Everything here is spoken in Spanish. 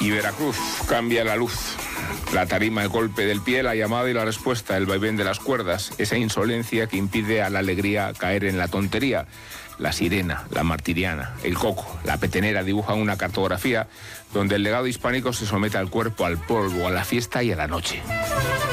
Y Veracruz cambia la luz. La tarima, el golpe del pie, la llamada y la respuesta, el vaivén de las cuerdas, esa insolencia que impide a la alegría caer en la tontería. La sirena, la martiriana, el coco, la petenera dibujan una cartografía donde el legado hispánico se somete al cuerpo, al polvo, a la fiesta y a la noche.